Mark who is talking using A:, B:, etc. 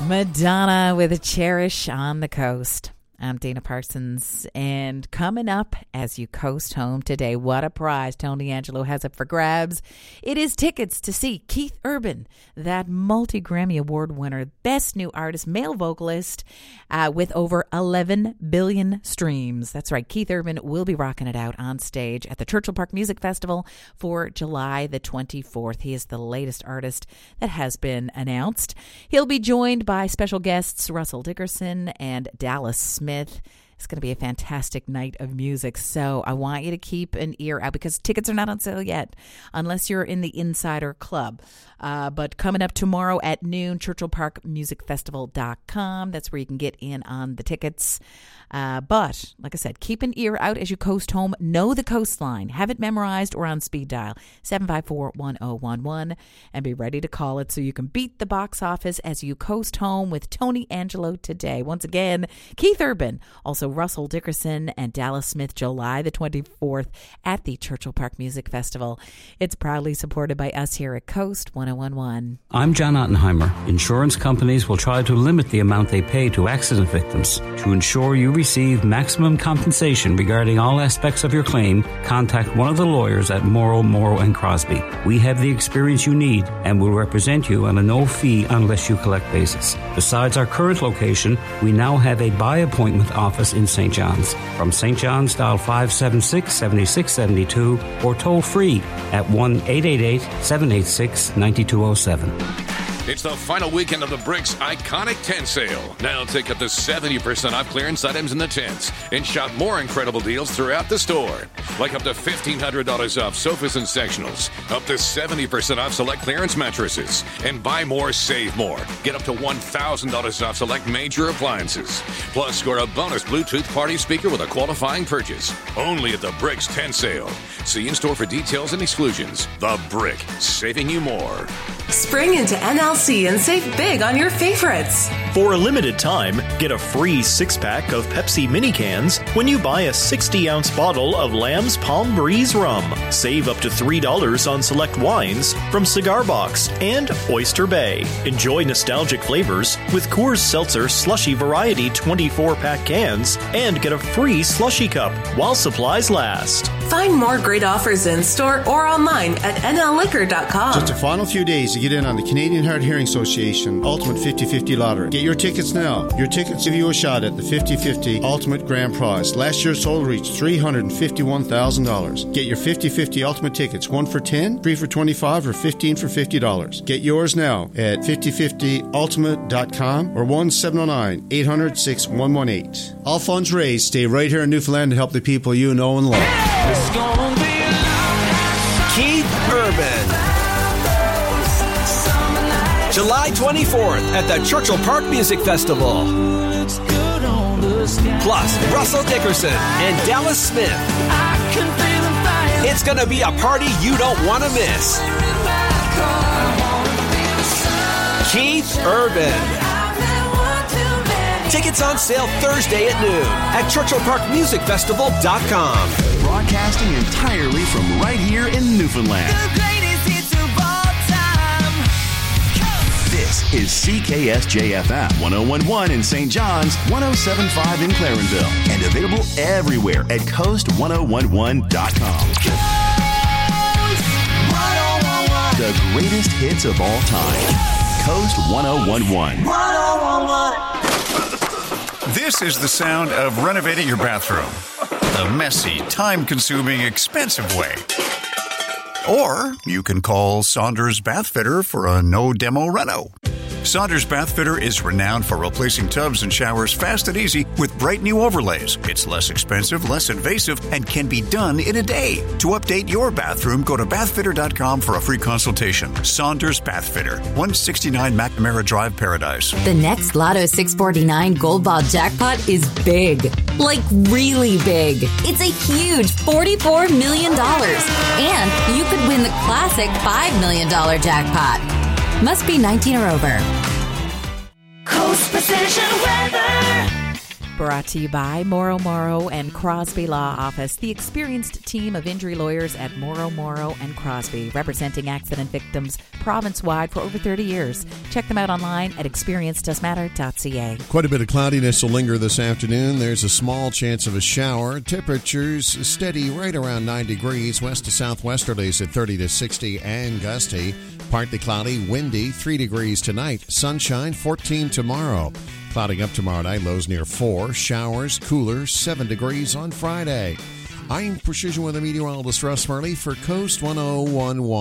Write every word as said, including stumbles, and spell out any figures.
A: Madonna with a Cherish on the Coast. I'm Dana Parsons, and coming up as you coast home today, what a prize Tony Angelo has up for grabs. It is tickets to see Keith Urban, that multi-Grammy Award winner, best new artist, male vocalist, uh, with over eleven billion streams. That's right, Keith Urban will be rocking it out on stage at the Churchill Park Music Festival for July the twenty-fourth. He is the latest artist that has been announced. He'll be joined by special guests Russell Dickerson and Dallas Smith. It's going to be a fantastic night of music, so I want you to keep an ear out because tickets are not on sale yet unless you're in the Insider Club. Uh, but coming up tomorrow at noon, churchill park music festival dot com. That's where you can get in on the tickets. Uh, but, like I said, keep an ear out as you coast home. Know the coastline. Have it memorized or on speed dial, seven five four, one oh one one, and be ready to call it so you can beat the box office as you coast home with Tony Angelo today. Once again, Keith Urban, also Russell Dickerson and Dallas Smith, July the twenty-fourth at the Churchill Park Music Festival. It's proudly supported by us here at Coast one oh one one.
B: I'm John Ottenheimer. Insurance companies will try to limit the amount they pay to accident victims. To ensure you receive maximum compensation regarding all aspects of your claim, contact one of the lawyers at Morrow, Morrow and Crosby. We have the experience you need and will represent you on a no-fee unless you collect basis. Besides our current location, we now have a by-appointment office in Saint John's. From Saint John's, dial five seven six, seven six seven two or toll free at one eight eight eight, seven eight six, nine two zero seven.
C: It's the final weekend of the Bricks Iconic Tent Sale. Now take up to seventy percent off clearance items in the tents and shop more incredible deals throughout the store. Like up to fifteen hundred dollars off sofas and sectionals, up to seventy percent off select clearance mattresses, and buy more, save more. Get up to one thousand dollars off select major appliances. Plus, score a bonus Bluetooth party speaker with a qualifying purchase. Only at the Bricks Tent Sale. See in-store for details and exclusions. The Brick, saving you more.
D: Spring into N L C and save big on your favorites.
E: For a limited time, get a free six-pack of Pepsi mini cans when you buy a sixty-ounce bottle of Lamb's Palm Breeze rum. Save up to three dollars on select wines from Cigar Box and Oyster Bay. Enjoy nostalgic flavors with Coors Seltzer Slushy Variety twenty-four pack cans and get a free slushy cup while supplies last.
D: Find more great offers in store or online at N L liquor dot com.
F: Just a final few days to get in on the Canadian Hard Hearing Association Ultimate fifty fifty Lottery. Get your tickets now. Your tickets give you a shot at the fifty fifty Ultimate Grand Prize. Last year's total reached three hundred fifty-one thousand dollars. Get your fifty fifty Ultimate tickets, one for ten, three for twenty-five, or fifteen for fifty dollars. Get yours now at fifty fifty ultimate dot com or one seven zero nine, eight hundred, six one one eight. All funds raised stay right here in Newfoundland to help the people you know and love.
G: It's gonna be Keith Urban. July twenty-fourth at the Churchill Park Music Festival. Plus, Russell Dickerson and Dallas Smith. It's going to be a party you don't want to miss. Keith Urban. Tickets on sale Thursday at noon at churchill park music festival dot com.
H: Broadcasting entirely from right here in Newfoundland.
I: The greatest hits of all time.
H: This is C K S J F M one oh one point one in Saint John's, one oh seven point five in Clarenville, and available everywhere at coast one oh one one dot com. The greatest hits of all time. Coast one oh one one.
I: one oh one one.
J: This is the sound of renovating your bathroom. The messy, time-consuming, expensive way. Or you can call Saunders Bath Fitter for a no-demo reno. Saunders Bath Fitter is renowned for replacing tubs and showers fast and easy with bright new overlays. It's less expensive, less invasive, and can be done in a day. To update your bathroom, go to bath fitter dot com for a free consultation. Saunders Bath Fitter, one sixty-nine McNamara Drive, Paradise.
K: The next Lotto six forty-nine Gold Ball jackpot is big. Like really big. It's a huge forty-four million dollars. And you could win the classic five million dollars jackpot. Must be nineteen or over.
I: Coast Precision Weather.
A: Brought to you by Morrow Morrow and Crosby Law Office, the experienced team of injury lawyers at Morrow Morrow and Crosby, representing accident victims province-wide for over thirty years. Check them out online at experience does matter dot c a.
L: Quite a bit of cloudiness will linger this afternoon. There's a small chance of a shower. Temperatures steady right around nine degrees. West to southwesterlies at thirty to sixty and gusty. Partly cloudy, windy, three degrees tonight. Sunshine, fourteen tomorrow. Clouding up tomorrow night, lows near four. Showers, cooler, seven degrees on Friday. I'm Precision Weather Meteorologist Russ Murley for Coast one oh one point one.